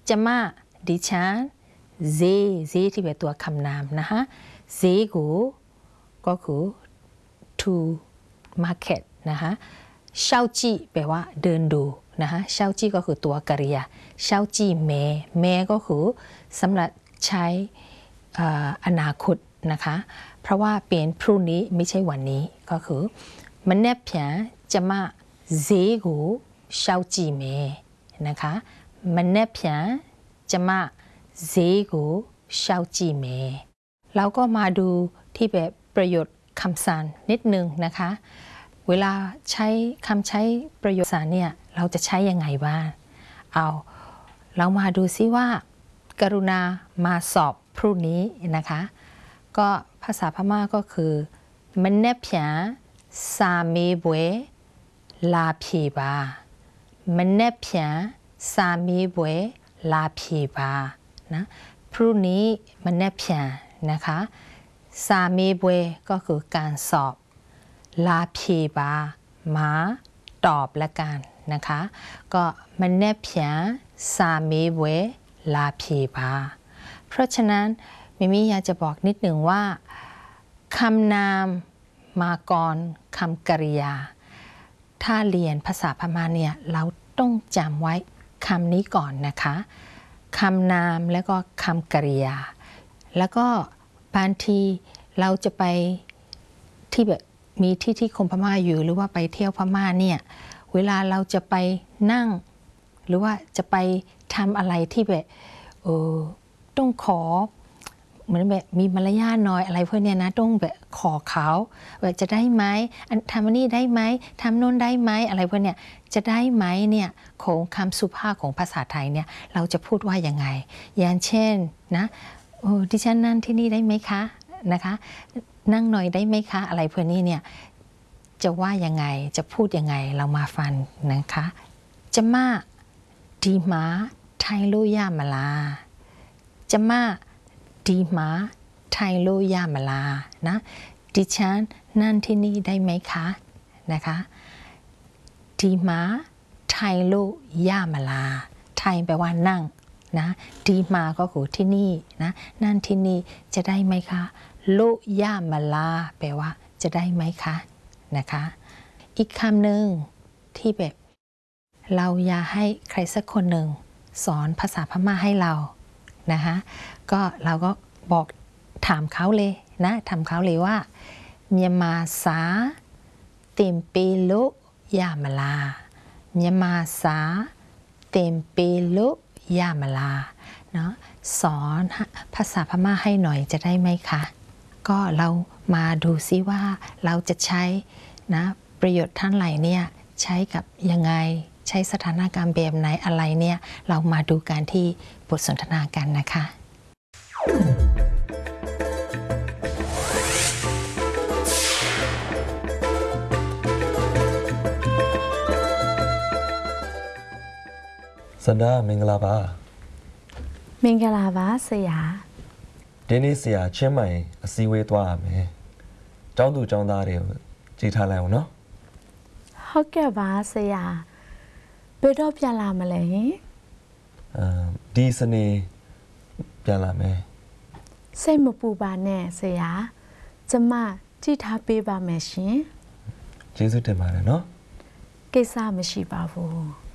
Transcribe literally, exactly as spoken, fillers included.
จะมาดิฉันเซเซที่เป็นตัวคำนามนะคะเซกูก็คือ to market นะคะเช่าจีแปลว่าเดินดูนะคะเช่าจีก็คือตัวกริยาเช่าจีเมเมก็คือสำหรับใช้อนาคตนะคะเพราะว่าเป็นพรุ่งนี้ไม่ใช่วันนี้ก็คือมันแนบเพียงจะมาเซกูเช่าจีเมนะคะมันแนบเพียงจะมาเซกูเช่าจีเมเราก็มาดูที่แบบประโยชน์คำสั่งนิดนึงนะคะเวลาใช้คำใช้ประโยชน์สั่งเนี่ยเราจะใช้ยังไงบ้างเอาเรามาดูซิว่ากรุณามาสอบพรุ่งนี้นะคะก็ภาษาพม่าก็คือมันแนบเพียงสามีบวยลาพีบามันแนบเพียงสามีบวยลาพีบานะพรุ่งนี้มันแนบเพียงนะคะสามีบวยก็คือการสอบลาพีบามาตอบละกันนะคะก็มันแนบเพียงสามีบวยลาพีบาเพราะฉะนั้นมิมิอยากจะบอกนิดหนึ่งว่าคำนามมาก่อนคำกริยาถ้าเรียนภาษาพม่าเนี่ยเราต้องจำไว้คำนี้ก่อนนะคะคำนามแล้วก็คำกริยาแล้วก็บางทีเราจะไปที่แบบมีที่ที่คนพม่าอยู่หรือว่าไปเที่ยวพม่าเนี่ยเวลาเราจะไปนั่งหรือว่าจะไปทำอะไรที่แบบเออต้องขอเหมือนแบบมีมารยาทน้อยอะไรพวกเนี้ยนะต้องแบบขอเขาแบบจะได้ไหมทำอันนี้ได้ไหมทำโน่นได้ไหมอะไรพวกเนี้ยจะได้ไหมเนี่ยของคำสุภาพของภาษาไทยเนี่ยเราจะพูดว่ายังไงอย่างเช่นนะโอ้ดิฉันนั่งที่นี่ได้ไหมคะนะคะนั่งหน่อยได้ไหมคะอะไรพวกนี้เนี่ยจะว่ายังไงจะพูดยังไงเรามาฟังนะคะจะมาดีมาไทยโลยามาลาจะมาดีมาไทยโลยามาลานะดิฉันนั่นที่นี่ได้ไหมคะนะคะดีมาไทยโลยามาลาไทยแปลว่านั่งนะดีมาก็คือที่นี่นะนั่นที่นี่จะได้ไหมคะโลยามาลาแปลว่าจะได้ไหมคะนะคะอีกคำหนึ่งที่แบบเราอยากให้ใครสักคนหนึ่งสอนภาษาพม่าให้เรานะคะก็เราก็บอกถามเขาเลยนะถามเขาเลยว่าเมียมาสาเต็มเปโลยามาลาเมียมาสาเต็มเปโลยามาลาเนาะสอนภาษาพม่าให้หน่อยจะได้ไหมคะก็เรามาดูซิว่าเราจะใช้นะประโยชน์ท่านไหนเนี่ยใช้กับยังไงใช้สถานการณ์แบบไหนอะไรเนี่ยเรามาดูกันที่บทสนทนากันนะคะสันดามงลาบามงลาบาเสียဒီနေ့ဆရာချင်းမိုင်အစည်းအဝေးသွားရမယ်။ကျောင်းသူကျောင်းသားတွေကိုကြည်ထားလိုက်အောင်နော်။ဟုတ်ကဲ့ပါဆရာ။ဘယ်တော့ပြန်လာမလဲ။အဲဒီစနေပြန်လာမယ်။စိတ်မပူပါနဲ့ဆရာ။ကျမကြည့်ထားပေးပါမယ်ရှင်။ကျေးဇူးတင်ပါတယ်နော်။ကိစ္စမရှိပါဘူး။